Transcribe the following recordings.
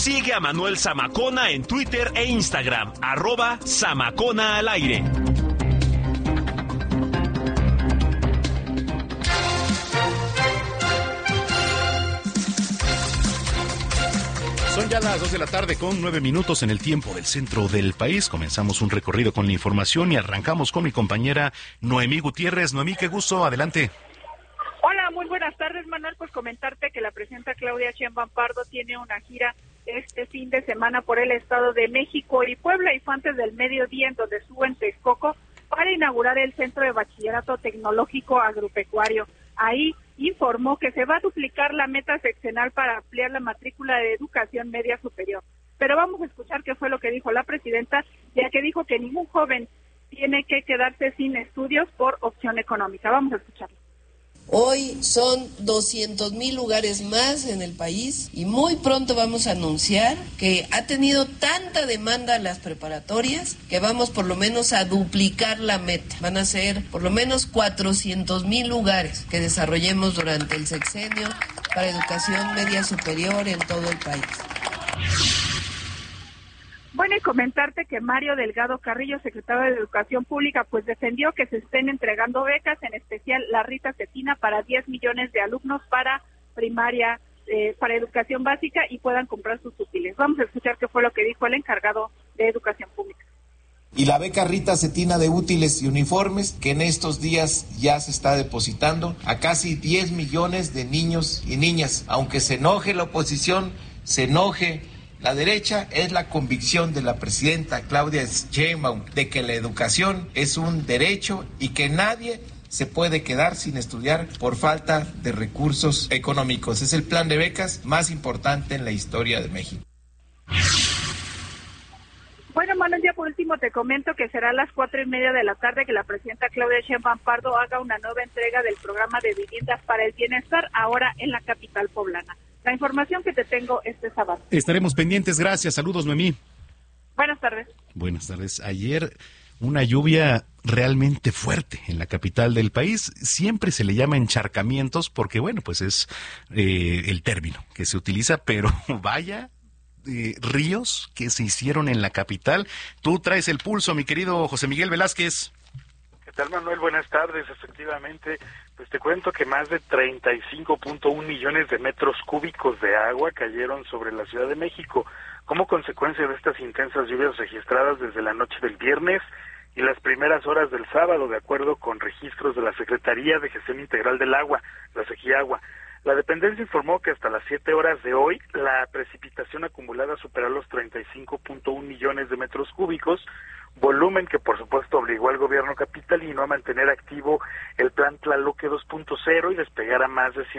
Sigue a Manuel Zamacona en Twitter e Instagram, @Zamacona al aire. Son ya las 2 de la tarde con 9 minutos en el tiempo del centro del país. Comenzamos un recorrido con la información y arrancamos con mi compañera Noemí Gutiérrez. Noemí, qué gusto, adelante. Hola, muy buenas tardes, Manuel. Pues comentarte que la presidenta Claudia Sheinbaum Pardo tiene una gira este fin de semana por el Estado de México y Puebla, y fue antes del mediodía en donde estuvo en Texcoco para inaugurar el Centro de Bachillerato Tecnológico Agropecuario. Ahí informó que se va a duplicar la meta seccional para ampliar la matrícula de educación media superior. Pero vamos a escuchar qué fue lo que dijo la presidenta, ya que dijo que ningún joven tiene que quedarse sin estudios por opción económica. Vamos a escucharlo. Hoy son 200,000 lugares más en el país y muy pronto vamos a anunciar que ha tenido tanta demanda las preparatorias que vamos por lo menos a duplicar la meta. Van a ser por lo menos 400,000 lugares que desarrollemos durante el sexenio para educación media superior en todo el país. Bueno, y comentarte que Mario Delgado Carrillo, secretario de Educación Pública, pues defendió que se estén entregando becas, en especial la Rita Cetina, para 10 millones de alumnos para primaria, para educación básica, y puedan comprar sus útiles. Vamos a escuchar qué fue lo que dijo el encargado de Educación Pública. Y la beca Rita Cetina de útiles y uniformes, que en estos días ya se está depositando a casi 10 millones de niños y niñas. Aunque se enoje la oposición, se enoje la derecha, es la convicción de la presidenta Claudia Sheinbaum de que la educación es un derecho y que nadie se puede quedar sin estudiar por falta de recursos económicos. Es el plan de becas más importante en la historia de México. Bueno, Manuel, ya por último te comento que será a las 4:30 de la tarde que la presidenta Claudia Sheinbaum Pardo haga una nueva entrega del programa de viviendas para el bienestar, ahora en la capital poblana. La información que te tengo este sábado. Estaremos pendientes, gracias. Saludos, Noemí. Buenas tardes. Buenas tardes. Ayer una lluvia realmente fuerte en la capital del país. Siempre se le llama encharcamientos porque, bueno, pues es el término que se utiliza, pero vaya ríos que se hicieron en la capital. Tú traes el pulso, mi querido José Miguel Velázquez. ¿Qué tal, Manuel? Buenas tardes. Efectivamente, pues te cuento que más de 35.1 millones de metros cúbicos de agua cayeron sobre la Ciudad de México como consecuencia de estas intensas lluvias registradas desde la noche del viernes y las primeras horas del sábado, de acuerdo con registros de la Secretaría de Gestión Integral del Agua, la Segiagua. La dependencia informó que hasta las 7 horas de hoy la precipitación acumulada superó los 35.1 millones de metros cúbicos, volumen que por supuesto obligó al gobierno capitalino a mantener activo el plan Tlaloque 2.0 y desplegar a más de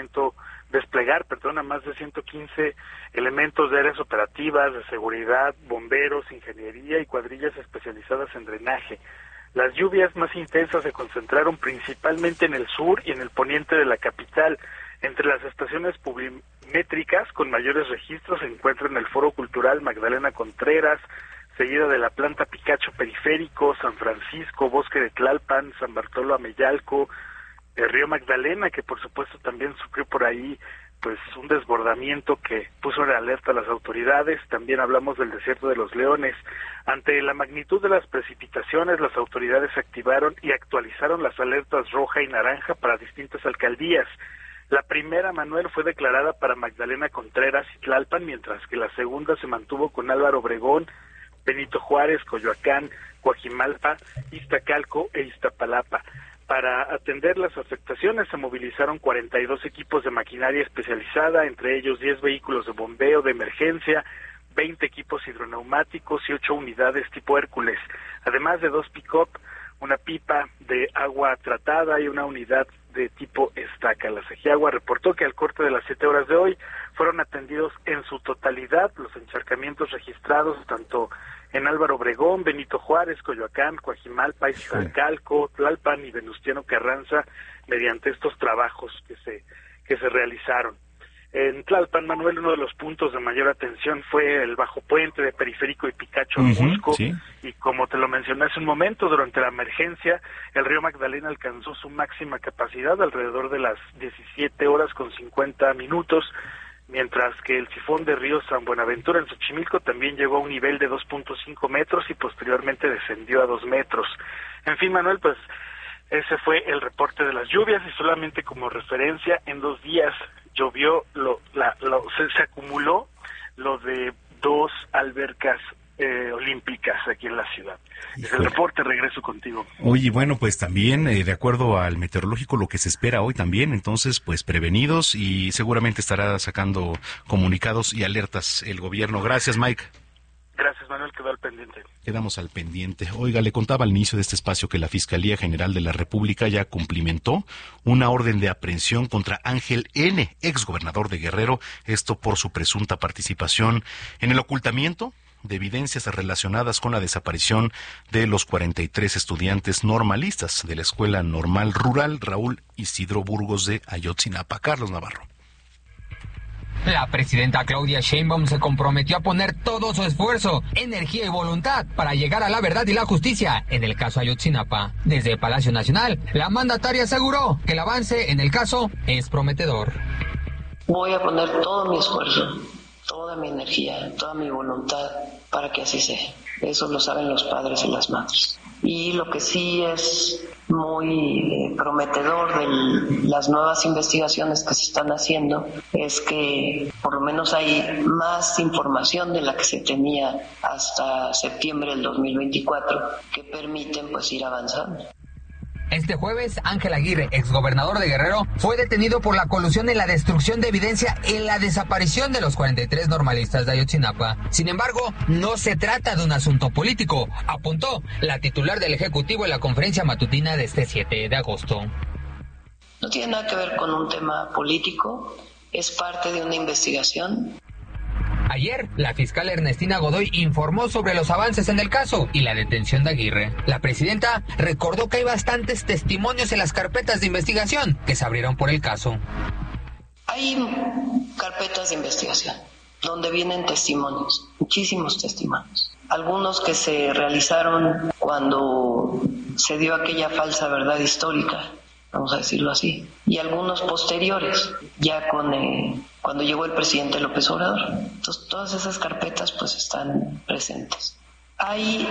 115 elementos de áreas operativas, de seguridad, bomberos, ingeniería y cuadrillas especializadas en drenaje. Las lluvias más intensas se concentraron principalmente en el sur y en el poniente de la capital. Entre las estaciones publimétricas con mayores registros se encuentran el Foro Cultural Magdalena Contreras, seguida de la Planta Picacho Periférico, San Francisco, Bosque de Tlalpan, San Bartolo Ameyalco, el Río Magdalena, que por supuesto también sufrió por ahí pues un desbordamiento que puso en alerta a las autoridades. También hablamos del Desierto de los Leones. Ante la magnitud de las precipitaciones, las autoridades activaron y actualizaron las alertas roja y naranja para distintas alcaldías. La primera, Manuel, fue declarada para Magdalena Contreras y Tlalpan, mientras que la segunda se mantuvo con Álvaro Obregón, Benito Juárez, Coyoacán, Coajimalpa, Iztacalco e Iztapalapa. Para atender las afectaciones se movilizaron 42 equipos de maquinaria especializada, entre ellos 10 vehículos de bombeo de emergencia, 20 equipos hidroneumáticos y 8 unidades tipo Hércules, además de 2 pick-up, una pipa de agua tratada y una unidad de tipo estaca. La Segiagua reportó que al corte de las 7 horas de hoy fueron atendidos en su totalidad los encharcamientos registrados tanto en Álvaro Obregón, Benito Juárez, Coyoacán, Coajimalpa, Iztacalco, Tlalpan y Venustiano Carranza mediante estos trabajos que se realizaron. En Tlalpan, Manuel, uno de los puntos de mayor atención fue el bajo puente de Periférico y Picacho Musco, sí. Y como te lo mencioné hace un momento, durante la emergencia, el río Magdalena alcanzó su máxima capacidad alrededor de las 17 horas con 50 minutos, mientras que el sifón de río San Buenaventura en Xochimilco también llegó a un nivel de 2.5 metros y posteriormente descendió a 2 metros. En fin, Manuel, pues ese fue el reporte de las lluvias y solamente como referencia, en 2 días llovió, se acumuló lo de 2 albercas olímpicas aquí en la ciudad. Es el reporte, regreso contigo. Oye, bueno, pues también, de acuerdo al meteorológico, lo que se espera hoy también, entonces, pues prevenidos y seguramente estará sacando comunicados y alertas el gobierno. Gracias, Mike. Gracias, Manuel, quedó al pendiente. Quedamos al pendiente. Oiga, le contaba al inicio de este espacio que la Fiscalía General de la República ya cumplimentó una orden de aprehensión contra Ángel N., exgobernador de Guerrero, esto por su presunta participación en el ocultamiento de evidencias relacionadas con la desaparición de los 43 estudiantes normalistas de la Escuela Normal Rural Raúl Isidro Burgos de Ayotzinapa. Carlos Navarro. La presidenta Claudia Sheinbaum se comprometió a poner todo su esfuerzo, energía y voluntad para llegar a la verdad y la justicia en el caso Ayotzinapa. Desde Palacio Nacional, la mandataria aseguró que el avance en el caso es prometedor. Voy a poner todo mi esfuerzo, toda mi energía, toda mi voluntad para que así sea. Eso lo saben los padres y las madres. Y lo que sí es muy prometedor de las nuevas investigaciones que se están haciendo es que por lo menos hay más información de la que se tenía hasta septiembre del 2024 que permiten pues ir avanzando. Este jueves, Ángel Aguirre, exgobernador de Guerrero, fue detenido por la colusión en la destrucción de evidencia en la desaparición de los 43 normalistas de Ayotzinapa. Sin embargo, no se trata de un asunto político, apuntó la titular del Ejecutivo en la conferencia matutina de este 7 de agosto. No tiene nada que ver con un tema político, es parte de una investigación. Ayer, la fiscal Ernestina Godoy informó sobre los avances en el caso y la detención de Aguirre. La presidenta recordó que hay bastantes testimonios en las carpetas de investigación que se abrieron por el caso. Hay carpetas de investigación donde vienen testimonios, muchísimos testimonios. Algunos que se realizaron cuando se dio aquella falsa verdad histórica, vamos a decirlo así, y algunos posteriores, ya cuando llegó el presidente López Obrador. Entonces, todas esas carpetas pues están presentes. Hay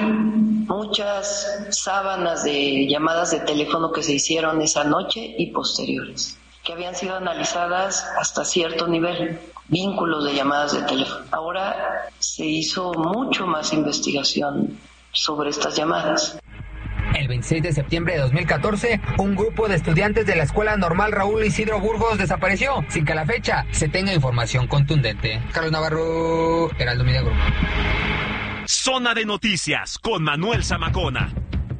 muchas sábanas de llamadas de teléfono que se hicieron esa noche y posteriores, que habían sido analizadas hasta cierto nivel, vínculos de llamadas de teléfono. Ahora se hizo mucho más investigación sobre estas llamadas. El 26 de septiembre de 2014, un grupo de estudiantes de la Escuela Normal Raúl Isidro Burgos desapareció, sin que a la fecha se tenga información contundente. Carlos Navarro, Heraldo Media Group. Zona de Noticias con Manuel Zamacona.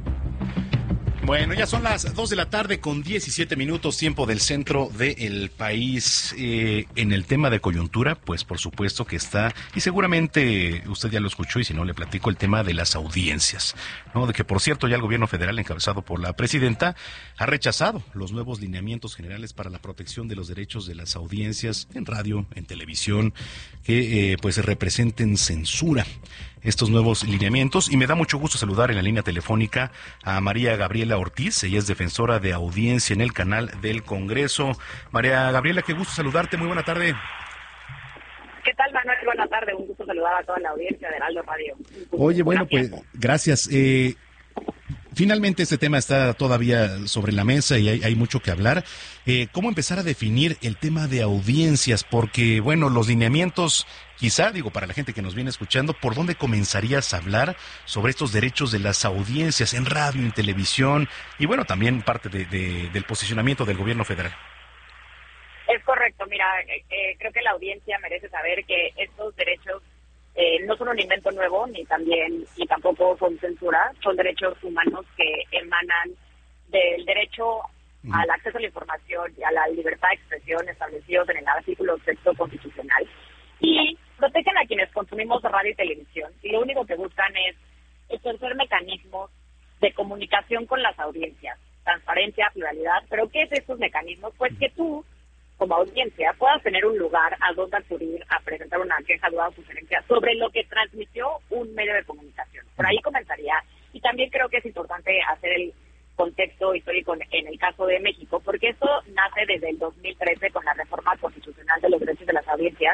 Bueno, ya son las 2 de la tarde con 17 minutos, tiempo del centro del país. En el tema de coyuntura, pues por supuesto que está, y seguramente usted ya lo escuchó, y si no le platico, el tema de las audiencias, ¿no? De que, por cierto, ya el gobierno federal, encabezado por la presidenta, ha rechazado los nuevos lineamientos generales para la protección de los derechos de las audiencias en radio, en televisión, que pues representen censura. Estos nuevos lineamientos, y me da mucho gusto saludar en la línea telefónica a María Gabriela Ortiz. Ella es defensora de audiencia en el canal del Congreso. María Gabriela, qué gusto saludarte, muy buena tarde. ¿Qué tal, Manuel? Buena tarde, un gusto saludar a toda la audiencia de Heraldo Radio. Oye, bueno, pues gracias. Finalmente este tema está todavía sobre la mesa y hay mucho que hablar. ¿Cómo empezar a definir el tema de audiencias? Porque, bueno, los lineamientos, quizá, digo, para la gente que nos viene escuchando, ¿por dónde comenzarías a hablar sobre estos derechos de las audiencias en radio, en televisión y, bueno, también parte del posicionamiento del gobierno federal? Es correcto, mira, creo que la audiencia merece saber que estos derechos no son un invento nuevo, ni tampoco son censura, son derechos humanos que emanan del derecho al acceso a la información y a la libertad de expresión establecidos en el artículo 6º constitucional, y protegen a quienes consumimos radio y televisión, y lo único que buscan es ejercer mecanismos de comunicación con las audiencias, transparencia, pluralidad. ¿Pero qué es estos mecanismos? Pues que tú, como audiencia, puedas tener un lugar a donde acudir a presentar una queja, duda o sugerencia sobre lo que transmitió un medio de comunicación. Por ahí comenzaría. Y también creo que es importante hacer el contexto histórico en el caso de México, porque esto nace desde el 2013 con la reforma constitucional de los derechos de las audiencias,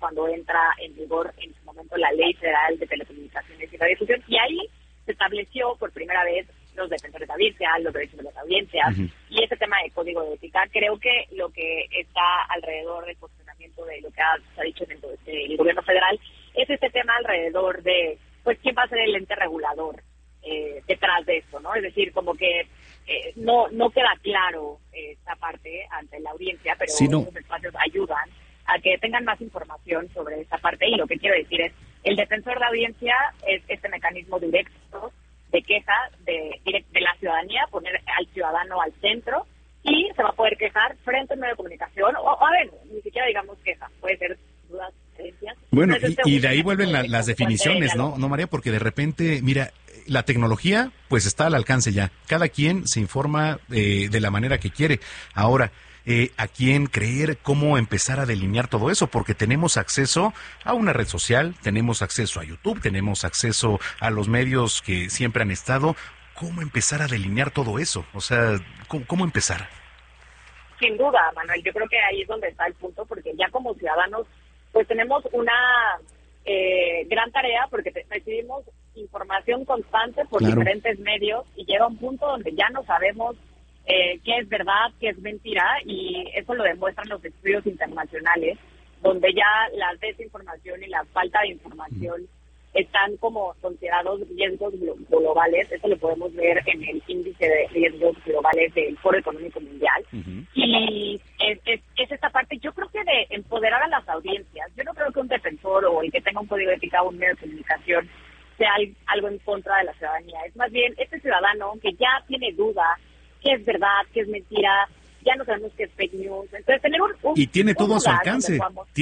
cuando entra en vigor en su momento la Ley Federal de Telecomunicaciones y Radiodifusión, y ahí se estableció por primera vez los defensores de audiencia, los derechos de las audiencias, y ese tema de código de ética. Creo que lo que está alrededor del funcionamiento de lo que se ha dicho dentro del gobierno federal es este tema alrededor de, pues, quién va a ser el ente regulador detrás de esto, ¿no? Es decir, como que no queda claro esta parte ante la audiencia, pero los espacios ayudan a que tengan más información sobre esa parte, y lo que quiero decir es, el defensor de audiencia es este mecanismo directo de queja de la ciudadanía, poner al ciudadano al centro, y se va a poder quejar frente a un medio de comunicación, o a ver, ni siquiera digamos queja, puede ser dudas, creencias. Bueno, y de ahí vuelven las definiciones, ¿no, María? Porque de repente, mira, la tecnología pues está al alcance ya. Cada quien se informa de la manera que quiere. Ahora, a quién creer, cómo empezar a delinear todo eso, porque tenemos acceso a una red social, tenemos acceso a YouTube, tenemos acceso a los medios que siempre han estado. ¿Cómo empezar a delinear todo eso? O sea, ¿cómo empezar? Sin duda, Manuel, yo creo que ahí es donde está el punto, porque ya como ciudadanos pues tenemos una gran tarea, porque recibimos información constante por diferentes medios, y llega un punto donde ya no sabemos qué es verdad, qué es mentira, y eso lo demuestran los estudios internacionales, donde ya la desinformación y la falta de información están como considerados riesgos globales. Eso lo podemos ver en el índice de riesgos globales del Foro Económico Mundial. Y es esta parte, yo creo que de empoderar a las audiencias. Yo no creo que un defensor o el que tenga un código de ética o un medio de comunicación sea algo en contra de la ciudadanía. Es más bien este ciudadano que ya tiene duda qué es verdad, qué es mentira, ya no sabemos qué es fake news. Entonces, tener y tiene todo a su alcance,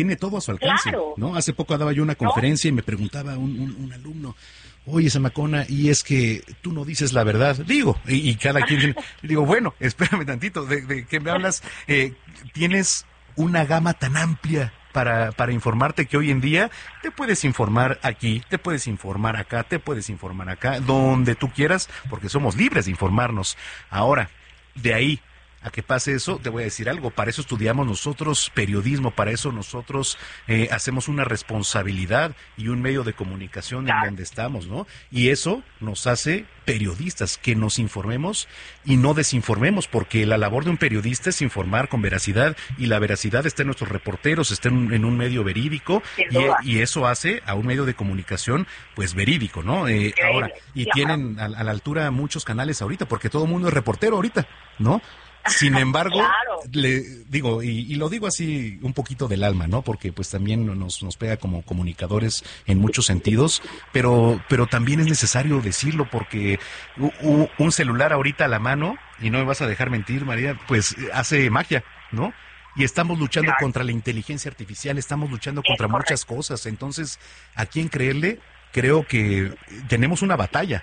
Claro. ¿no? Hace poco daba yo una conferencia y me preguntaba un alumno, oye, Zamacona, y es que tú no dices la verdad. Digo, y cada quien, digo, bueno, espérame tantito, ¿de qué me hablas? Tienes una gama tan amplia para informarte, que hoy en día te puedes informar aquí, te puedes informar acá, te puedes informar acá, donde tú quieras, porque somos libres de informarnos. Ahora, de ahí a que pase eso, te voy a decir algo, para eso estudiamos nosotros periodismo, para eso nosotros hacemos una responsabilidad y un medio de comunicación en donde estamos, ¿no? Y eso nos hace periodistas, que nos informemos y no desinformemos, porque la labor de un periodista es informar con veracidad, y la veracidad está en nuestros reporteros, está en un medio verídico, y eso hace a un medio de comunicación pues verídico, ¿no? Ahora, y tienen a la altura muchos canales ahorita, porque todo el mundo es reportero ahorita, ¿no? Sin embargo, le digo, y lo digo así un poquito del alma, ¿no? Porque pues también nos pega como comunicadores en muchos sentidos, pero también es necesario decirlo, porque un celular ahorita a la mano, y no me vas a dejar mentir, María, pues hace magia, ¿no? Y estamos luchando contra la inteligencia artificial, estamos luchando contra muchas cosas. Entonces, ¿a quién creerle? Creo que tenemos una batalla.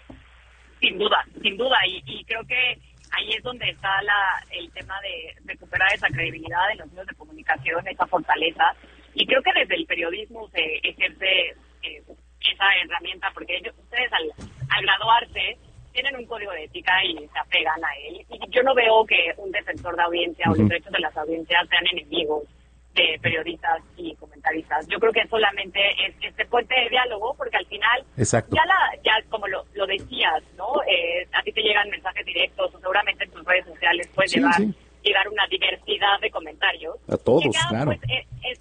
Sin duda, y creo que ahí es donde está el tema de recuperar esa credibilidad en los medios de comunicación, esa fortaleza. Y creo que desde el periodismo se ejerce esa herramienta, porque ustedes al graduarse tienen un código de ética y se apegan a él. Y yo no veo que un defensor de audiencia o los derechos de las audiencias sean enemigos de periodistas y comentaristas. Yo creo que solamente es este puente de diálogo, porque al final, ya como lo decías, ¿no? A ti te llegan mensajes directos, o seguramente en tus redes sociales puedes llegar una diversidad de comentarios. A todos, claro. Pues,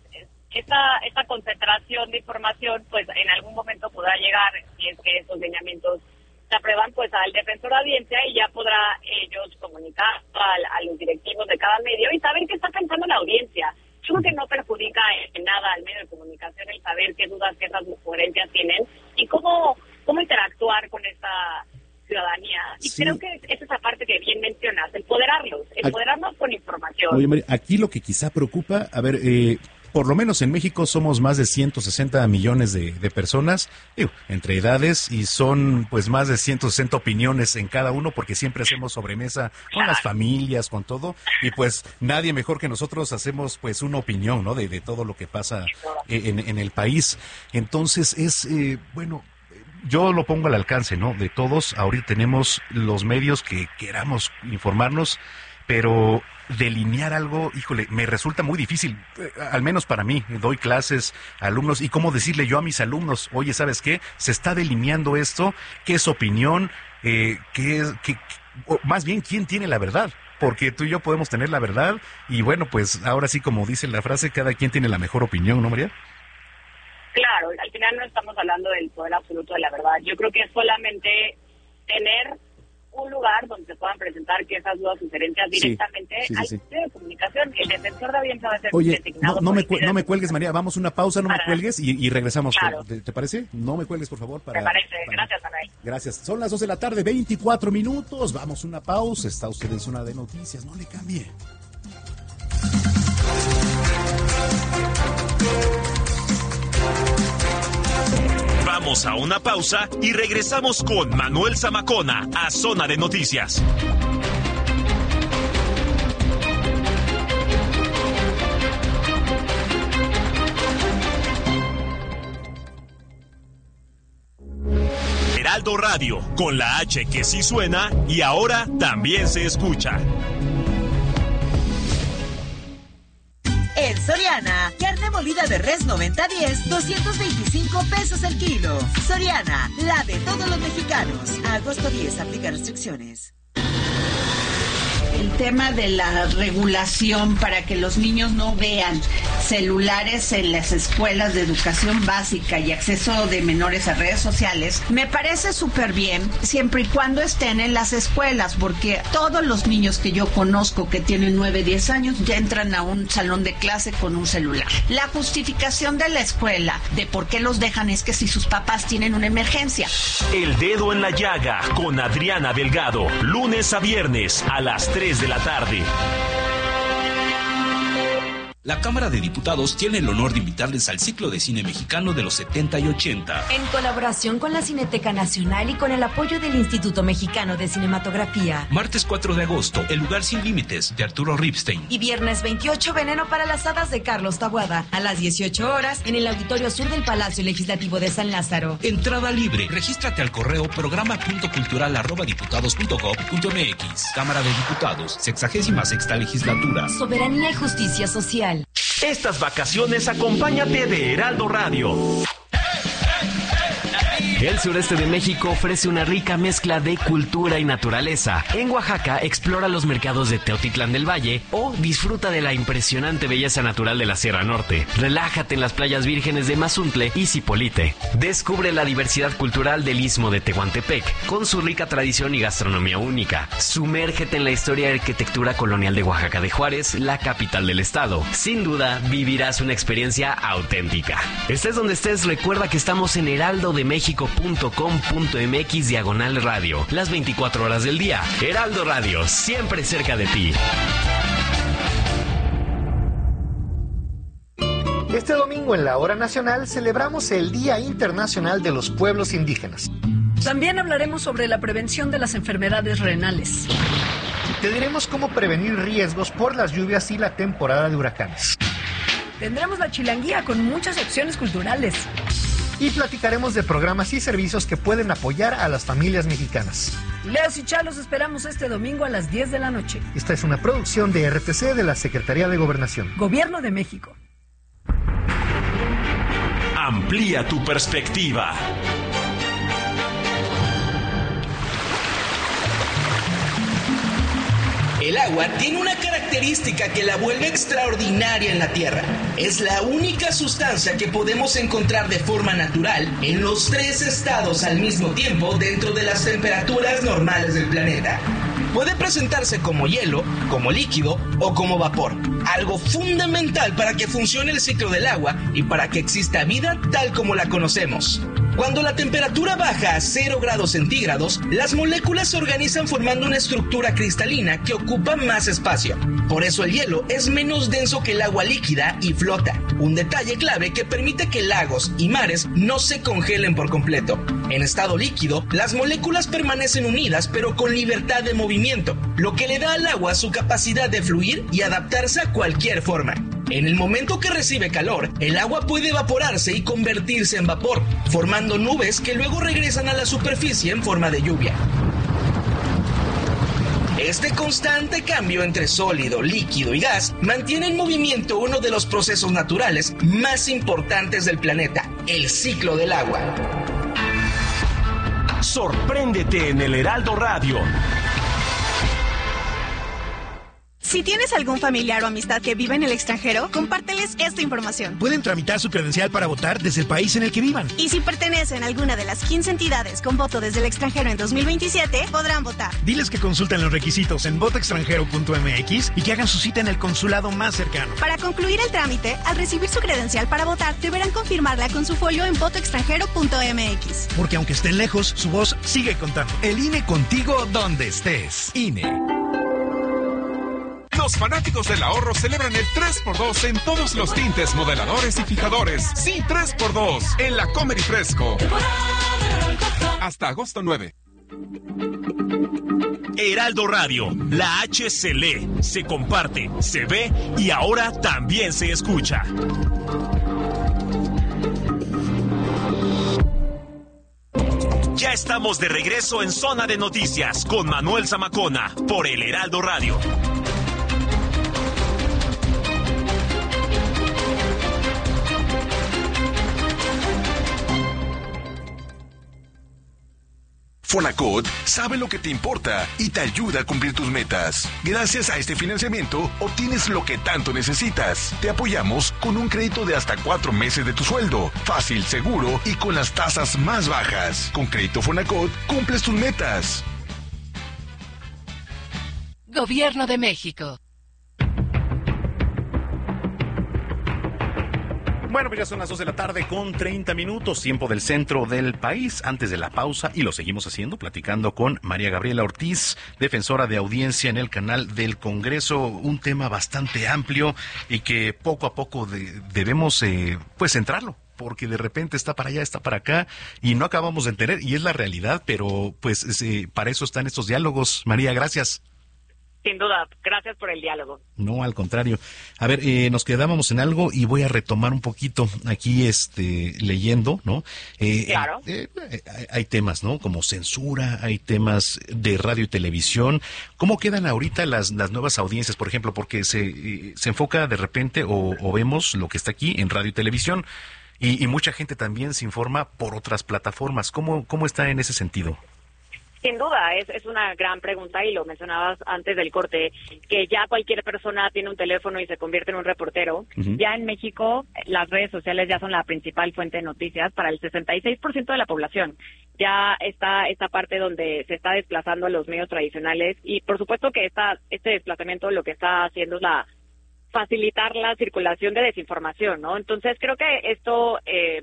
esta concentración de información, pues en algún momento podrá llegar, si es que esos lineamientos se aprueban, pues al defensor de audiencia, y ya podrá ellos comunicar a los directivos de cada medio y saber qué está pensando la audiencia. Yo creo que no perjudica en nada al medio de comunicación el saber qué dudas, qué esas sugerencias tienen y cómo interactuar con esta ciudadanía. Y creo que es esa parte que bien mencionas, empoderarnos con información. Oye, María, aquí lo que quizá preocupa, a ver, por lo menos en México somos más de 160 millones de personas, entre edades, y son pues más de 160 opiniones en cada uno, porque siempre hacemos sobremesa con las familias, con todo, y pues nadie mejor que nosotros hacemos pues una opinión, ¿no? De todo lo que pasa en el país. Entonces bueno, yo lo pongo al alcance, ¿no? De todos. Ahorita tenemos los medios que queramos informarnos, pero delinear algo, híjole, me resulta muy difícil, al menos para mí. Doy clases a alumnos y cómo decirle yo a mis alumnos, oye, ¿sabes qué? Se está delineando esto, ¿qué es opinión? Más bien, ¿quién tiene la verdad? Porque tú y yo podemos tener la verdad y bueno, pues ahora sí, como dice la frase, cada quien tiene la mejor opinión, ¿no, María? Claro, al final no estamos hablando del poder absoluto de la verdad. Yo creo que es solamente tener un lugar donde se puedan presentar que esas dudas, sugerencias directamente al medio de comunicación. El defensor de audiencia va a ser designado. No me cuelgues, María. Vamos a una pausa, no me cuelgues y regresamos. Claro. ¿Te parece? No me cuelgues, por favor. Me parece. Gracias, Manuel. Gracias. Son las 2 de la tarde, 24 minutos. Vamos a una pausa. Está usted en Zona de Noticias. No le cambie. Vamos a una pausa y regresamos con Manuel Zamacona a Zona de Noticias. Heraldo Radio, con la H que sí suena y ahora también se escucha. En Soriana, carne molida de res 90-10, 225 pesos el kilo. Soriana, la de todos los mexicanos. A agosto 10, aplica restricciones. El tema de la regulación para que los niños no vean celulares en las escuelas de educación básica y acceso de menores a redes sociales, me parece súper bien, siempre y cuando estén en las escuelas, porque todos los niños que yo conozco que tienen 9, 10 años ya entran a un salón de clase con un celular. La justificación de la escuela de por qué los dejan es que si sus papás tienen una emergencia. El Dedo en la Llaga con Adriana Delgado, lunes a viernes a las 3 de la tarde. La Cámara de Diputados tiene el honor de invitarles al ciclo de cine mexicano de los 70 y 80. En colaboración con la Cineteca Nacional y con el apoyo del Instituto Mexicano de Cinematografía. Martes 4 de agosto, El lugar sin límites, de Arturo Ripstein. Y viernes 28, Veneno para las hadas, de Carlos Taboada. A las 18 horas, en el Auditorio Sur del Palacio Legislativo de San Lázaro. Entrada libre. Regístrate al correo programa.cultural@diputados.gov.mx. Cámara de Diputados, 66ª Legislatura. Soberanía y justicia social. Estas vacaciones acompáñate de Heraldo Radio. El sureste de México ofrece una rica mezcla de cultura y naturaleza. En Oaxaca, explora los mercados de Teotitlán del Valle o disfruta de la impresionante belleza natural de la Sierra Norte. Relájate en las playas vírgenes de Mazuntle y Zipolite. Descubre la diversidad cultural del Istmo de Tehuantepec, con su rica tradición y gastronomía única. Sumérgete en la historia y arquitectura colonial de Oaxaca de Juárez, la capital del estado. Sin duda, vivirás una experiencia auténtica. Estés donde estés, recuerda que estamos en heraldodemexico.com.mx/radio, las 24 horas del día. Heraldo Radio, siempre cerca de ti. Este domingo en la Hora Nacional celebramos el Día Internacional de los Pueblos Indígenas. También hablaremos sobre la prevención de las enfermedades renales. Te diremos cómo prevenir riesgos por las lluvias y la temporada de huracanes. Tendremos la chilanguía con muchas opciones culturales. Y platicaremos de programas y servicios que pueden apoyar a las familias mexicanas. Leos y Chalos esperamos este domingo a las 10 de la noche. Esta es una producción de RTC de la Secretaría de Gobernación. Gobierno de México. Amplía tu perspectiva. El agua tiene una característica que la vuelve extraordinaria en la Tierra. Es la única sustancia que podemos encontrar de forma natural en los 3 estados al mismo tiempo dentro de las temperaturas normales del planeta. Puede presentarse como hielo, como líquido o como vapor. Algo fundamental para que funcione el ciclo del agua y para que exista vida tal como la conocemos. Cuando la temperatura baja a 0 grados centígrados, las moléculas se organizan formando una estructura cristalina que ocupa más espacio. Por eso el hielo es menos denso que el agua líquida y flota. Un detalle clave que permite que lagos y mares no se congelen por completo. En estado líquido, las moléculas permanecen unidas pero con libertad de movimiento, lo que le da al agua su capacidad de fluir y adaptarse a cualquier forma. En el momento que recibe calor, el agua puede evaporarse y convertirse en vapor, formando nubes que luego regresan a la superficie en forma de lluvia. Este constante cambio entre sólido, líquido y gas mantiene en movimiento uno de los procesos naturales más importantes del planeta, el ciclo del agua. Sorpréndete en el Heraldo Radio. Si tienes algún familiar o amistad que vive en el extranjero, compárteles esta información. Pueden tramitar su credencial para votar desde el país en el que vivan. Y si pertenecen a alguna de las 15 entidades con voto desde el extranjero en 2027, podrán votar. Diles que consulten los requisitos en votoextranjero.mx y que hagan su cita en el consulado más cercano. Para concluir el trámite, al recibir su credencial para votar, deberán confirmarla con su folio en votoextranjero.mx. Porque aunque estén lejos, su voz sigue contando. El INE contigo donde estés. INE. Los fanáticos del ahorro celebran el 3x2 en todos los tintes, modeladores y fijadores. Sí, 3x2 en la Comer y Fresco. Hasta agosto 9. Heraldo Radio, la H se lee, se comparte, se ve y ahora también se escucha. Ya estamos de regreso en Zona de Noticias con Manuel Zamacona por el Heraldo Radio. Fonacot sabe lo que te importa y te ayuda a cumplir tus metas. Gracias a este financiamiento, obtienes lo que tanto necesitas. Te apoyamos con un crédito de hasta 4 meses de tu sueldo. Fácil, seguro y con las tasas más bajas. Con Crédito Fonacot, cumples tus metas. Gobierno de México. Bueno, pues ya son las 2 de la tarde con 30 minutos, tiempo del centro del país. Antes de la pausa, y lo seguimos haciendo, platicando con María Gabriela Ortiz, defensora de audiencia en el canal del Congreso. Un tema bastante amplio y que poco a poco debemos pues centrarlo, porque de repente está para allá, está para acá y no acabamos de entender, y es la realidad, pero pues para eso están estos diálogos. María, gracias. Sin duda, gracias por el diálogo. No, al contrario. A ver, nos quedábamos en algo y voy a retomar un poquito aquí, leyendo, ¿no? Claro. Hay temas, ¿no? Como censura, hay temas de radio y televisión. ¿Cómo quedan ahorita las nuevas audiencias, por ejemplo? Porque se enfoca de repente o vemos lo que está aquí en radio y televisión y mucha gente también se informa por otras plataformas. ¿Cómo está en ese sentido? Sin duda, es una gran pregunta y lo mencionabas antes del corte, que ya cualquier persona tiene un teléfono y se convierte en un reportero. Uh-huh. Ya en México las redes sociales ya son la principal fuente de noticias para el 66% de la población. Ya está esta parte donde se está desplazando a los medios tradicionales y por supuesto que este desplazamiento lo que está haciendo es facilitar la circulación de desinformación, ¿no? Entonces creo que esto...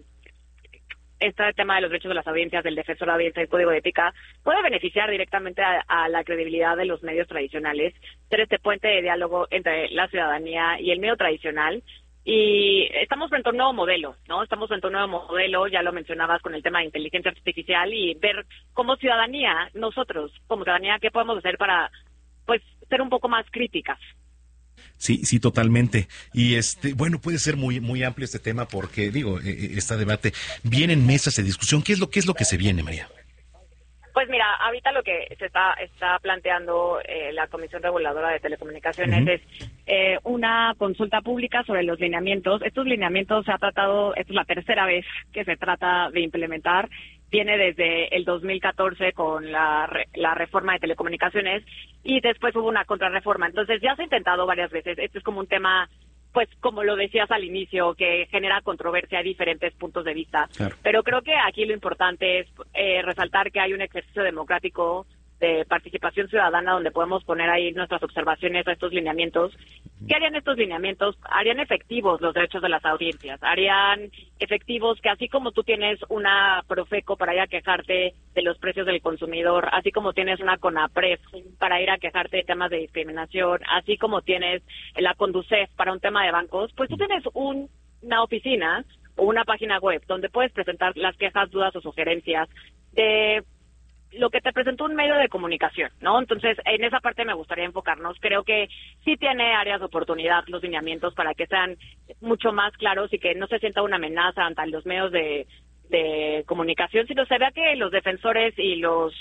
este tema de los derechos de las audiencias, del defensor de audiencia, del código de ética, puede beneficiar directamente a la credibilidad de los medios tradicionales, ser este puente de diálogo entre la ciudadanía y el medio tradicional. Y estamos frente a un nuevo modelo, ¿no? Estamos frente a un nuevo modelo, ya lo mencionabas con el tema de inteligencia artificial, y ver como ciudadanía, nosotros como ciudadanía, qué podemos hacer para, pues, ser un poco más críticas. Sí, totalmente. Y bueno, puede ser muy muy amplio este tema porque este debate vienen mesas de discusión. ¿Qué es lo que se viene, María? Pues mira, ahorita lo que se está planteando la Comisión Reguladora de Telecomunicaciones uh-huh. es una consulta pública sobre los lineamientos. Estos lineamientos se ha tratado, esta es la tercera vez que se trata de implementar. Viene desde el 2014 con la reforma de telecomunicaciones y después hubo una contrarreforma. Entonces ya se ha intentado varias veces. Este es como un tema, pues como lo decías al inicio, que genera controversia a diferentes puntos de vista. Claro. Pero creo que aquí lo importante es resaltar que hay un ejercicio democrático de participación ciudadana donde podemos poner ahí nuestras observaciones a estos lineamientos. ¿Qué harían estos lineamientos? Harían efectivos los derechos de las audiencias, harían efectivos que así como tú tienes una Profeco para ir a quejarte de los precios del consumidor, así como tienes una CONAPRED para ir a quejarte de temas de discriminación, así como tienes la CONDUCEF para un tema de bancos, pues tú tienes una oficina o una página web donde puedes presentar las quejas, dudas o sugerencias de lo que te presentó un medio de comunicación, ¿no? Entonces, en esa parte me gustaría enfocarnos. Creo que sí tiene áreas de oportunidad los lineamientos para que sean mucho más claros y que no se sienta una amenaza ante los medios de comunicación, sino se vea que los defensores y los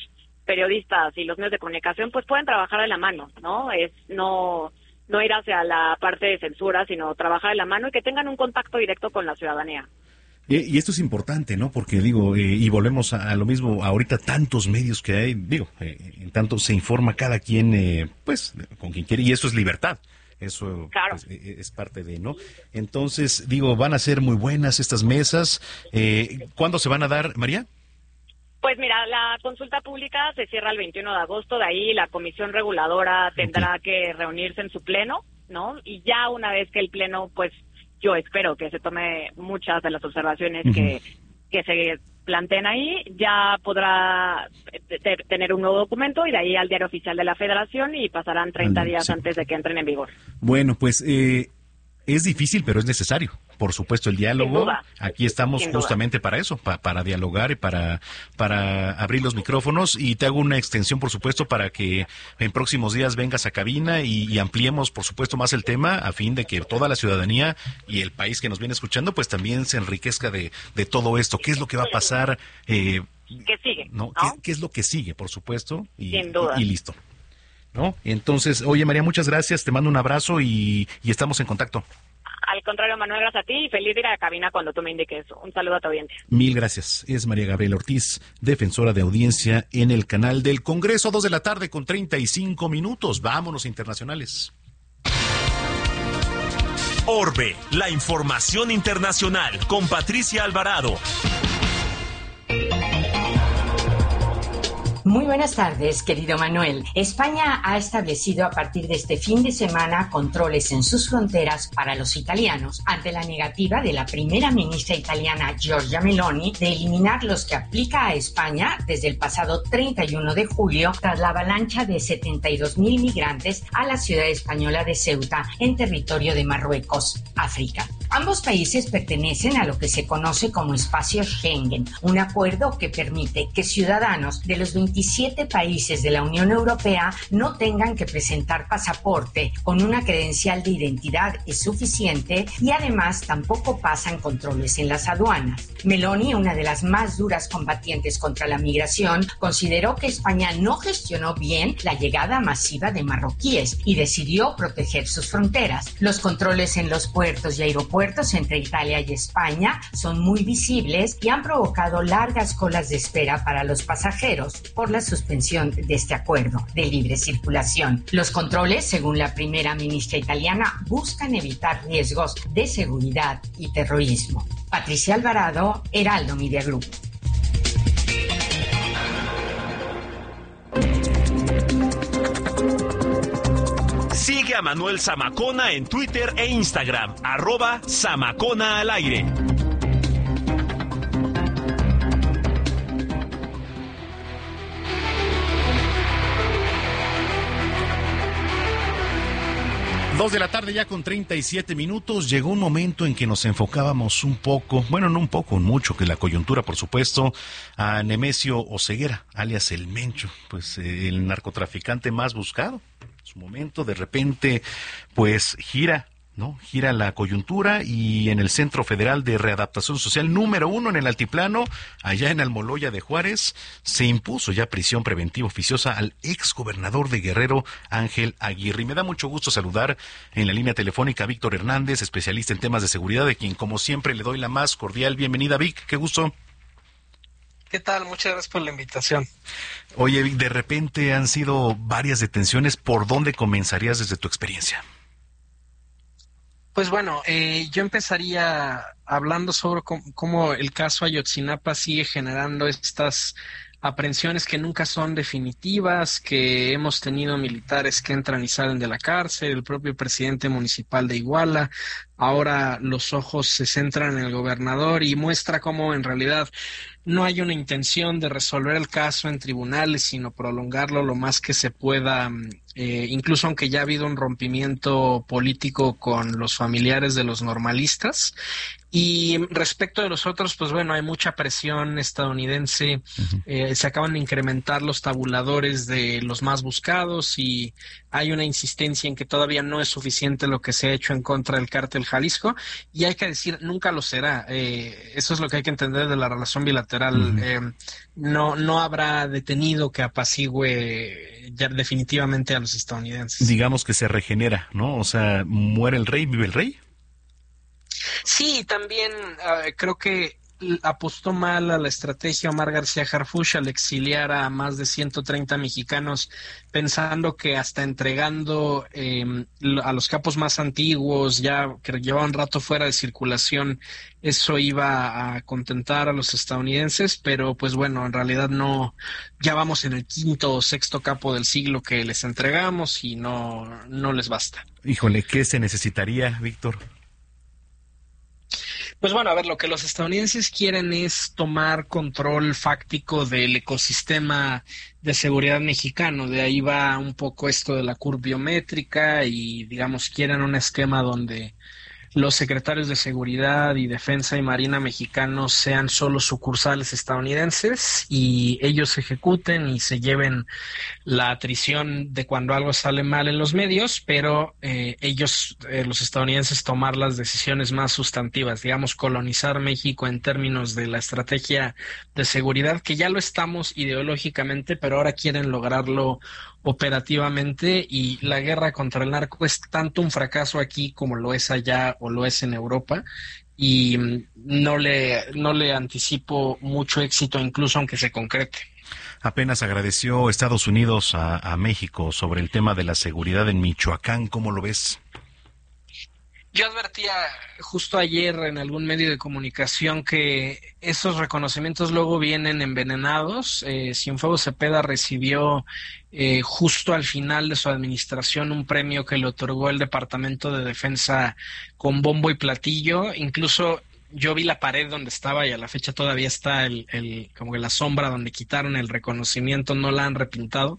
periodistas y los medios de comunicación pues pueden trabajar de la mano, ¿no? No ir hacia la parte de censura, sino trabajar de la mano y que tengan un contacto directo con la ciudadanía. Y esto es importante, ¿no? Porque y volvemos a lo mismo, ahorita tantos medios que hay, en tanto se informa cada quien, pues, con quien quiere, y eso es libertad. Eso claro. Pues, es parte de, ¿no? Entonces, van a ser muy buenas estas mesas. ¿Cuándo se van a dar, María? Pues mira, la consulta pública se cierra el 21 de agosto, de ahí la comisión reguladora tendrá que reunirse en su pleno, ¿no? Y ya una vez que el pleno, pues yo espero que se tome muchas de las observaciones que se planteen ahí, ya podrá tener un nuevo documento y de ahí al diario oficial de la Federación y pasarán 30 días antes de que entren en vigor. Bueno, pues es difícil, pero es necesario. Por supuesto, el diálogo. Aquí estamos justamente para eso, para dialogar y para abrir los micrófonos. Y te hago una extensión, por supuesto, para que en próximos días vengas a cabina y ampliemos, por supuesto, más el tema a fin de que toda la ciudadanía y el país que nos viene escuchando, pues también se enriquezca de todo esto. ¿Qué es lo que va a pasar? ¿Qué sigue? ¿No? ¿Qué es lo que sigue, por supuesto? Sin duda. Y listo. ¿No? Entonces, oye, María, muchas gracias. Te mando un abrazo y estamos en contacto. Al contrario, Manuel, gracias a ti y feliz de ir a la cabina cuando tú me indiques. Un saludo a tu audiencia. Mil gracias. Es María Gabriela Ortiz, defensora de audiencia en el canal del Congreso, 2:35 p.m. Vámonos internacionales. Orbe, la información internacional con Patricia Alvarado. Muy buenas tardes, querido Manuel. España ha establecido a partir de este fin de semana controles en sus fronteras para los italianos ante la negativa de la primera ministra italiana Giorgia Meloni de eliminar los que aplica a España desde el pasado 31 de julio tras la avalancha de 72.000 migrantes a la ciudad española de Ceuta en territorio de Marruecos, África. Ambos países pertenecen a lo que se conoce como Espacio Schengen, un acuerdo que permite que ciudadanos de los 27 países de la Unión Europea no tengan que presentar pasaporte con una credencial de identidad es suficiente y además tampoco pasan controles en las aduanas. Meloni, una de las más duras combatientes contra la migración, consideró que España no gestionó bien la llegada masiva de marroquíes y decidió proteger sus fronteras. Los controles en los puertos y aeropuertos entre Italia y España son muy visibles y han provocado largas colas de espera para los pasajeros por la suspensión de este acuerdo de libre circulación. Los controles, según la primera ministra italiana, buscan evitar riesgos de seguridad y terrorismo. Patricia Alvarado, Heraldo Media Group. Sigue a Manuel Zamacona en Twitter e Instagram, @Zamacona al aire. Dos de la tarde ya con 37 minutos. Llegó un momento en que nos enfocábamos un poco, bueno, no un poco, mucho, que la coyuntura, por supuesto, a Nemesio Oseguera, alias El Mencho, pues el narcotraficante más buscado. En su momento, de repente, pues gira la coyuntura y en el Centro Federal de Readaptación Social número 1 en el Altiplano, allá en Almoloya de Juárez, se impuso ya prisión preventiva oficiosa al exgobernador de Guerrero, Ángel Aguirre. Y me da mucho gusto saludar en la línea telefónica a Víctor Hernández, especialista en temas de seguridad, de quien como siempre le doy la más cordial bienvenida. Vic, qué gusto. ¿Qué tal? Muchas gracias por la invitación. Oye, Vic, de repente han sido varias detenciones. ¿Por dónde comenzarías desde tu experiencia? Pues bueno, yo empezaría hablando sobre cómo el caso Ayotzinapa sigue generando estas aprehensiones que nunca son definitivas, que hemos tenido militares que entran y salen de la cárcel, el propio presidente municipal de Iguala. Ahora los ojos se centran en el gobernador y muestra cómo en realidad no hay una intención de resolver el caso en tribunales, sino prolongarlo lo más que se pueda, incluso aunque ya ha habido un rompimiento político con los familiares de los normalistas. Y respecto de los otros, pues bueno, hay mucha presión estadounidense, se acaban de incrementar los tabuladores de los más buscados y hay una insistencia en que todavía no es suficiente lo que se ha hecho en contra del cártel Jalisco, y hay que decir, nunca lo será. Eso es lo que hay que entender de la relación bilateral. No habrá detenido que apacigüe ya definitivamente a los estadounidenses. Digamos que se regenera, ¿no? O sea, muere el rey, vive el rey. Sí, también creo que apostó mal a la estrategia Omar García Harfuch al exiliar a más de 130 mexicanos, pensando que hasta entregando a los capos más antiguos, ya que llevaban rato fuera de circulación, eso iba a contentar a los estadounidenses, pero pues bueno, en realidad no, ya vamos en el quinto o sexto capo del siglo que les entregamos y no les basta. Híjole, ¿qué se necesitaría, Víctor? Pues bueno, a ver, lo que los estadounidenses quieren es tomar control fáctico del ecosistema de seguridad mexicano. De ahí va un poco esto de la curva biométrica y, digamos, quieren un esquema donde los secretarios de Seguridad y Defensa y Marina mexicanos sean solo sucursales estadounidenses y ellos ejecuten y se lleven la atrición de cuando algo sale mal en los medios, pero ellos, los estadounidenses, tomar las decisiones más sustantivas, digamos, colonizar México en términos de la estrategia de seguridad, que ya lo estamos ideológicamente, pero ahora quieren lograrlo operativamente, y la guerra contra el narco es tanto un fracaso aquí como lo es allá o lo es en Europa, y no le anticipo mucho éxito, incluso aunque se concrete. Apenas agradeció Estados Unidos a México sobre el tema de la seguridad en Michoacán. ¿Cómo lo ves? Yo advertía justo ayer en algún medio de comunicación que esos reconocimientos luego vienen envenenados. Cienfuegos Cepeda recibió justo al final de su administración un premio que le otorgó el Departamento de Defensa con bombo y platillo. Incluso yo vi la pared donde estaba y a la fecha todavía está como que la sombra donde quitaron el reconocimiento, no la han repintado.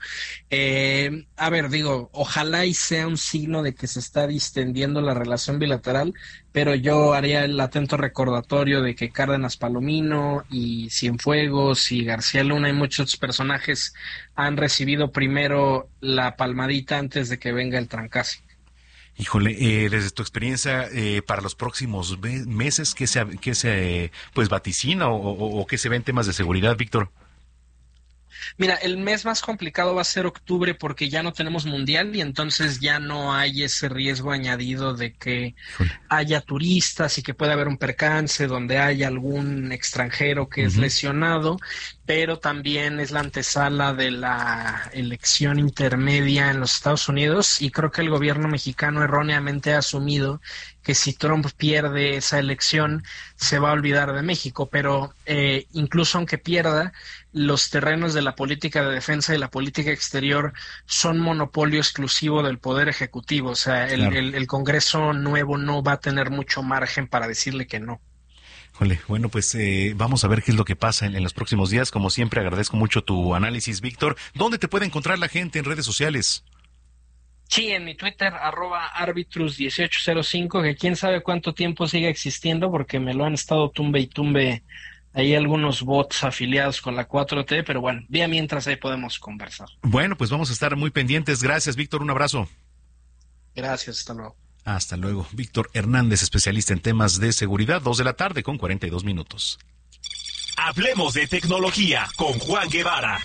A ver, digo, ojalá y sea un signo de que se está distendiendo la relación bilateral, pero yo haría el atento recordatorio de que Cárdenas Palomino y Cienfuegos y García Luna y muchos personajes han recibido primero la palmadita antes de que venga el trancazo. Híjole, desde tu experiencia, para los próximos meses, ¿qué se pues vaticina o qué se ve en temas de seguridad, Víctor? Mira, el mes más complicado va a ser octubre porque ya no tenemos mundial y entonces ya no hay ese riesgo añadido de que haya turistas y que pueda haber un percance donde haya algún extranjero que es lesionado, pero también es la antesala de la elección intermedia en los Estados Unidos y creo que el gobierno mexicano erróneamente ha asumido que si Trump pierde esa elección se va a olvidar de México, pero incluso aunque pierda, los terrenos de la política de defensa y la política exterior son monopolio exclusivo del Poder Ejecutivo. O sea, el Congreso nuevo no va a tener mucho margen para decirle que no. Bueno, pues vamos a ver qué es lo que pasa en los próximos días. Como siempre, agradezco mucho tu análisis, Víctor. ¿Dónde te puede encontrar la gente en redes sociales? Sí, en mi Twitter, @arbitrus1805, que quién sabe cuánto tiempo sigue existiendo, porque me lo han estado tumbe y tumbe ahí algunos bots afiliados con la 4T, pero bueno, vía mientras ahí podemos conversar. Bueno, pues vamos a estar muy pendientes. Gracias, Víctor, un abrazo. Gracias, hasta luego. Hasta luego. Víctor Hernández, especialista en temas de seguridad, 2:00 con 42 minutos. Hablemos de tecnología con Juan Guevara.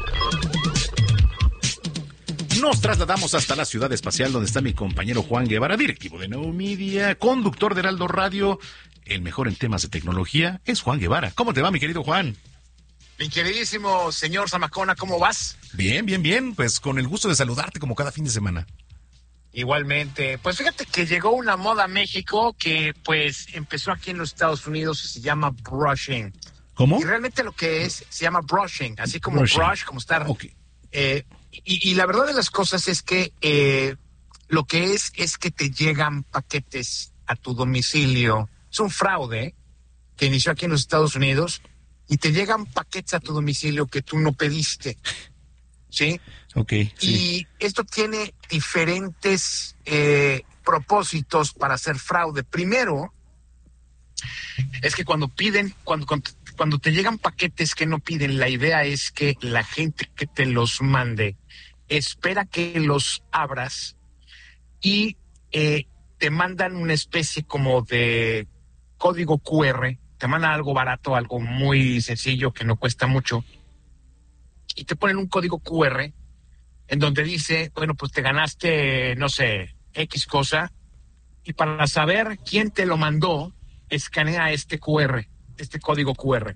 Nos trasladamos hasta la ciudad espacial donde está mi compañero Juan Guevara, directivo de Now Media, conductor de Heraldo Radio. El mejor en temas de tecnología es Juan Guevara. ¿Cómo te va, mi querido Juan? Mi queridísimo señor Zamacona, ¿cómo vas? Bien, bien, bien. Pues con el gusto de saludarte como cada fin de semana. Igualmente. Pues fíjate que llegó una moda a México que pues empezó aquí en los Estados Unidos y se llama brushing. ¿Cómo? Y realmente lo que es, se llama brushing, así como brush, como estar... Okay. Y la verdad de las cosas es que lo que es que te llegan paquetes a tu domicilio. Es un fraude que inició aquí en los Estados Unidos y te llegan paquetes a tu domicilio que tú no pediste, ¿sí? Okay, sí. Y esto tiene diferentes propósitos para hacer fraude. Primero, es que cuando te llegan paquetes que no piden, la idea es que la gente que te los mande espera que los abras y te mandan una especie como de código QR, te mandan algo barato, algo muy sencillo que no cuesta mucho, y te ponen un código QR en donde dice, bueno, pues te ganaste, no sé, X cosa, y para saber quién te lo mandó, escanea este QR, este código QR.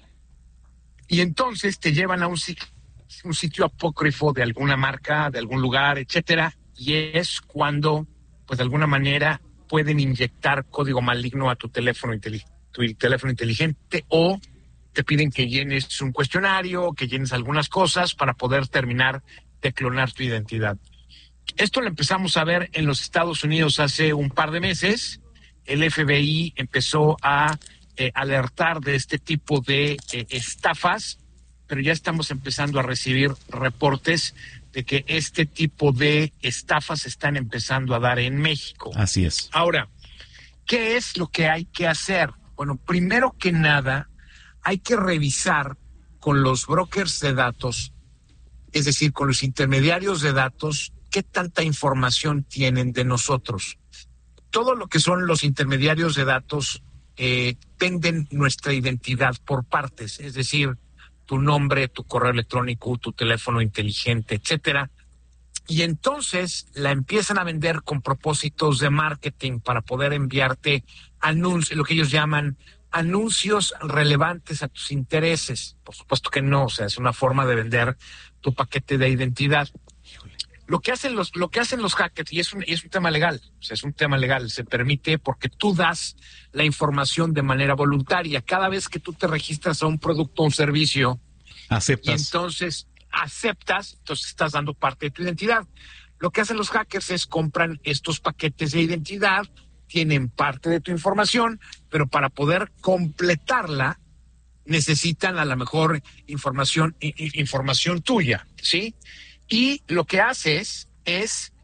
Y entonces te llevan a un sitio apócrifo de alguna marca, de algún lugar, etcétera, y es cuando, pues de alguna manera, pueden inyectar código maligno a tu teléfono inteligente, o te piden que llenes un cuestionario, que llenes algunas cosas para poder terminar de clonar tu identidad. Esto lo empezamos a ver en los Estados Unidos hace un par de meses. El FBI empezó a alertar de este tipo de estafas, pero ya estamos empezando a recibir reportes de que este tipo de estafas se están empezando a dar en México. Así es. Ahora, ¿qué es lo que hay que hacer? Bueno, primero que nada, hay que revisar con los brokers de datos, es decir, con los intermediarios de datos, qué tanta información tienen de nosotros. Todo lo que son los intermediarios de datos venden nuestra identidad por partes, es decir, tu nombre, tu correo electrónico, tu teléfono inteligente, etcétera. Y entonces la empiezan a vender con propósitos de marketing para poder enviarte anuncios, lo que ellos llaman anuncios relevantes a tus intereses. Por supuesto que no, o sea, es una forma de vender tu paquete de identidad. Lo que hacen los hackers, y es un tema legal, o sea, es un tema legal, se permite porque tú das la información de manera voluntaria. Cada vez que tú te registras a un producto o un servicio, aceptas. Y entonces aceptas, entonces estás dando parte de tu identidad. Lo que hacen los hackers es compran estos paquetes de identidad, tienen parte de tu información, pero para poder completarla necesitan a lo mejor información tuya, ¿sí? Y lo que haces es,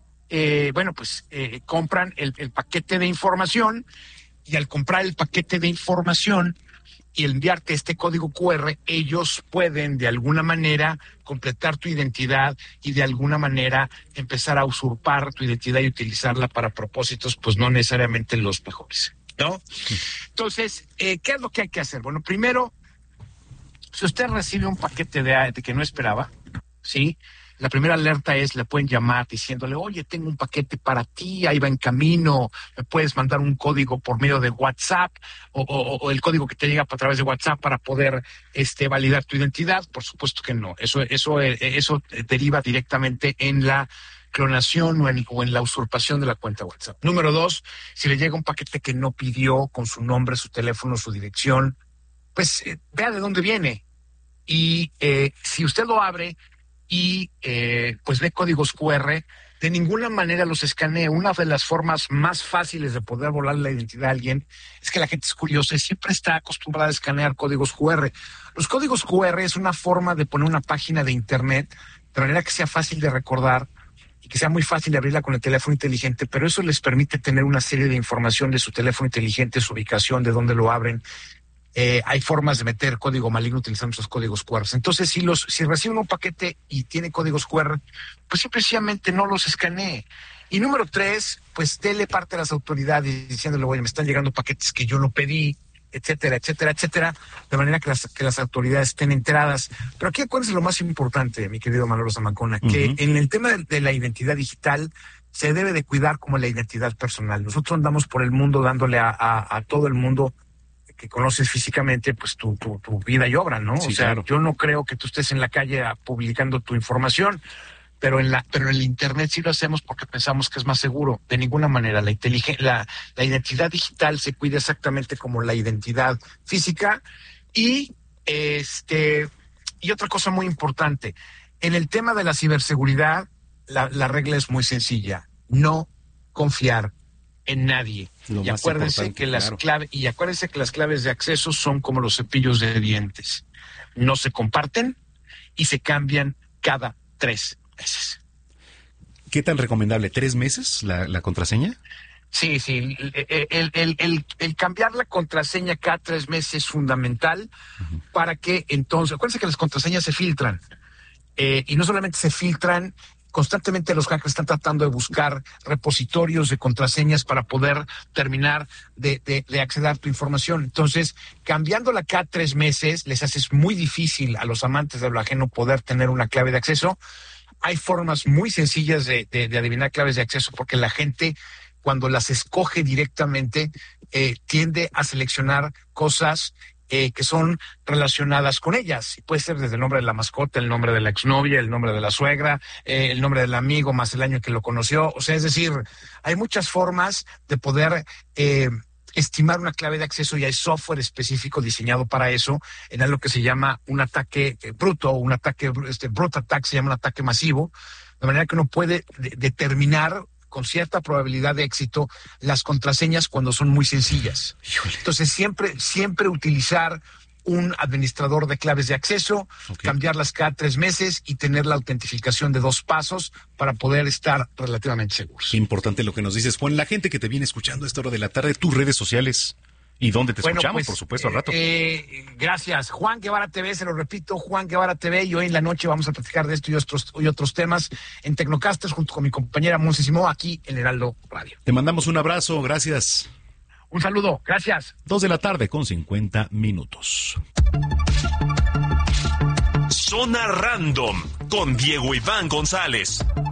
compran el paquete de información, y al comprar el paquete de información y enviarte este código QR, ellos pueden de alguna manera completar tu identidad y de alguna manera empezar a usurpar tu identidad y utilizarla para propósitos, pues no necesariamente los mejores, ¿no? Entonces, ¿qué es lo que hay que hacer? Bueno, primero, si usted recibe un paquete de que no esperaba, ¿sí? La primera alerta es, le pueden llamar diciéndole, oye, tengo un paquete para ti, ahí va en camino, me puedes mandar un código por medio de WhatsApp o el código que te llega a través de WhatsApp para poder validar tu identidad. Por supuesto que no, eso deriva directamente en la clonación o en la usurpación de la cuenta WhatsApp. Número 2, si le llega un paquete que no pidió con su nombre, su teléfono, su dirección, pues vea de dónde viene. Y si usted lo abre y pues ve códigos QR, de ninguna manera los escanee. Una de las formas más fáciles de poder volar la identidad a alguien es que la gente es curiosa y siempre está acostumbrada a escanear códigos QR. Los códigos QR es una forma de poner una página de internet de manera que sea fácil de recordar y que sea muy fácil de abrirla con el teléfono inteligente, pero eso les permite tener una serie de información de su teléfono inteligente, su ubicación, de dónde lo abren. Hay formas de meter código maligno utilizando esos códigos QR. Entonces, si reciben un paquete y tiene códigos QR, pues simplemente no los escanee. Y número 3, pues dele parte a las autoridades diciéndole, oye, me están llegando paquetes que yo no pedí, etcétera, etcétera, etcétera, de manera que las autoridades estén enteradas. Pero aquí acuérdense lo más importante, mi querido Manolo Zamacona, que en el tema de la identidad digital se debe de cuidar como la identidad personal. Nosotros andamos por el mundo dándole a todo el mundo que conoces físicamente, pues tu vida y obra, ¿no? Sí, o sea, claro. Yo no creo que tú estés en la calle publicando tu información, pero en el internet sí lo hacemos porque pensamos que es más seguro. De ninguna manera. La identidad digital se cuida exactamente como la identidad física. Y otra cosa muy importante, en el tema de la ciberseguridad, la regla es muy sencilla: no confiar en nadie. Y acuérdense que las claves de acceso son como los cepillos de dientes. No se comparten y se cambian cada 3 meses. ¿Qué tan recomendable? ¿3 meses la contraseña? Sí. El cambiar la contraseña cada 3 meses es fundamental para que entonces, acuérdense que las contraseñas se filtran. Y no solamente se filtran constantemente los hackers están tratando de buscar repositorios de contraseñas para poder terminar de acceder a tu información. Entonces, cambiándola cada 3 meses, les haces muy difícil a los amantes de lo ajeno poder tener una clave de acceso. Hay formas muy sencillas de adivinar claves de acceso, porque la gente, cuando las escoge directamente, tiende a seleccionar cosas que son relacionadas con ellas. Puede ser desde el nombre de la mascota, el nombre de la exnovia, el nombre de la suegra, el nombre del amigo más el año que lo conoció. O sea, es decir, hay muchas formas de poder estimar una clave de acceso, y hay software específico diseñado para eso, en algo que se llama un ataque bruto, o un ataque, brute attack, se llama un ataque masivo, de manera que uno puede determinar con cierta probabilidad de éxito las contraseñas cuando son muy sencillas. Entonces, siempre utilizar un administrador de claves de acceso, cambiarlas cada 3 meses y tener la autentificación de 2 pasos para poder estar relativamente seguros. Qué importante lo que nos dices, Juan. La gente que te viene escuchando a esta hora de la tarde, tus redes sociales y dónde te escuchamos, pues, por supuesto, al rato. Gracias. Juan Guevara TV, se lo repito, Juan Guevara TV, y hoy en la noche vamos a platicar de esto y otros temas en Tecnocasters junto con mi compañera Monse Simó, aquí en Heraldo Radio. Te mandamos un abrazo, gracias. Un saludo, gracias. 2:50 p.m. Zona Random con Diego Iván González.